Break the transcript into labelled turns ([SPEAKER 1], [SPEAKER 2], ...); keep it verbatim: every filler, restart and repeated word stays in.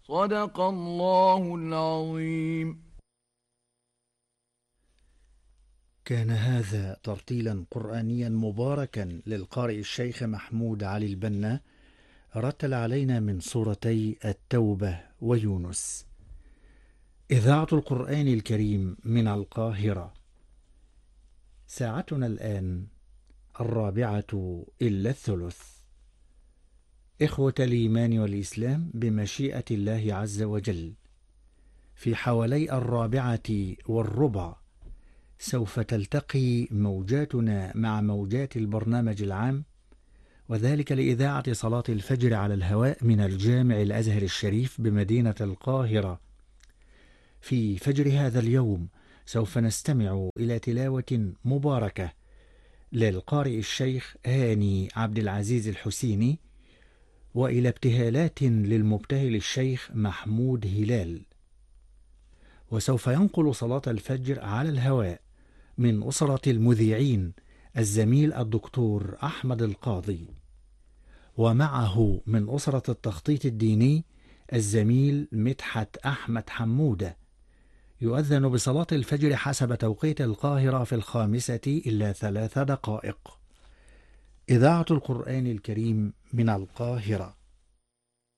[SPEAKER 1] صدق الله العظيم.
[SPEAKER 2] كان هذا ترتيلا قرآنيا مباركا للقارئ الشيخ محمود علي البنا، رتل علينا من سورتي التوبة ويونس. إذاعة القرآن الكريم من القاهرة. ساعتنا الآن الرابعة إلا الثلث. إخوة الإيمان والإسلام، بمشيئة الله عز وجل في حوالي الرابعة والربع سوف تلتقي موجاتنا مع موجات البرنامج العام، وذلك لإذاعة صلاة الفجر على الهواء من الجامع الأزهر الشريف بمدينة القاهرة. في فجر هذا اليوم سوف نستمع إلى تلاوة مباركة للقارئ الشيخ هاني عبد العزيز الحسيني، وإلى ابتهالات للمبتهل الشيخ محمود هلال. وسوف ينقل صلاة الفجر على الهواء من أسرة المذيعين الزميل الدكتور أحمد القاضي، ومعه من أسرة التخطيط الديني الزميل مدحت أحمد حمودة. يؤذن بصلاة الفجر حسب توقيت القاهرة في الخامسة إلا ثلاث دقائق. إذاعة القرآن الكريم من القاهرة.